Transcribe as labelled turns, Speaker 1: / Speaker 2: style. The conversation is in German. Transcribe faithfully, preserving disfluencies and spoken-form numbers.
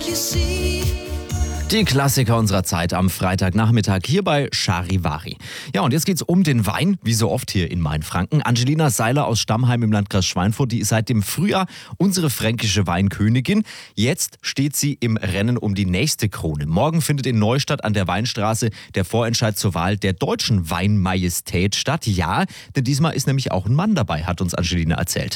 Speaker 1: Die Klassiker unserer Zeit am Freitagnachmittag hier bei Charivari. Ja, und jetzt geht's um den Wein, wie so oft hier in Mainfranken. Angelina Seiler aus Stammheim im Landkreis Schweinfurt, die ist seit dem Frühjahr unsere fränkische Weinkönigin. Jetzt steht sie im Rennen um die nächste Krone. Morgen findet in Neustadt an der Weinstraße der Vorentscheid zur Wahl der deutschen Weinmajestät statt. Ja, denn diesmal ist nämlich auch ein Mann dabei, hat uns Angelina erzählt.